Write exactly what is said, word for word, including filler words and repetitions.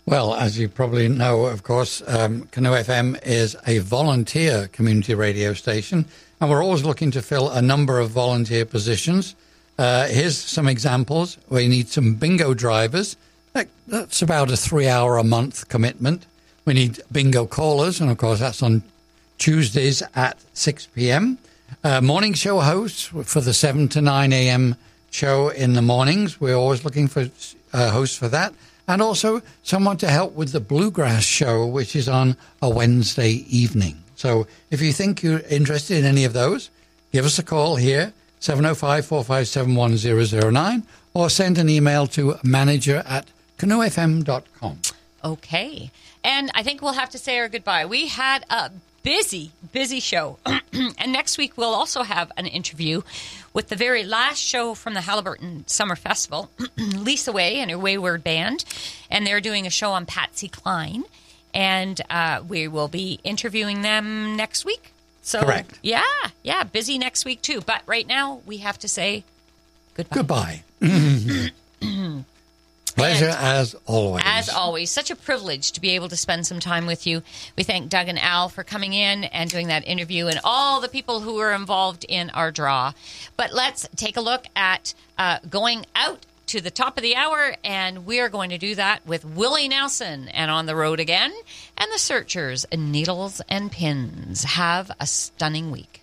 Well, as you probably know, of course, um, Canoe F M is a volunteer community radio station, and we're always looking to fill a number of volunteer positions. Uh, here's some examples. We need some bingo drivers. That, that's about a three-hour a month commitment. We need bingo callers, and of course, that's on Tuesdays at six p.m. Uh, morning show hosts for the seven to nine a.m. show in the mornings. We're always looking for uh, hosts for that. And also someone to help with the Bluegrass show, which is on a Wednesday evening. So if you think you're interested in any of those, give us a call here, seven oh five, four five seven, one oh oh nine, or send an email to manager at canoe f m dot com. Okay. And I think we'll have to say our goodbye. We had a busy, busy show. And next week we'll also have an interview with the very last show from the Haliburton Summer Festival, Lisa Way and her Wayward Band. And they're doing a show on Patsy Cline. And uh, we will be interviewing them next week. So, correct. Yeah, yeah, busy next week too. But right now we have to say goodbye. Goodbye. Pleasure And as always. As always. Such a privilege to be able to spend some time with you. We thank Doug and Al for coming in and doing that interview and all the people who were involved in our draw. But let's take a look at uh, going out to the top of the hour, and we are going to do that with Willie Nelson and On the Road Again and the Searchers, Needles and Pins. Have a stunning week.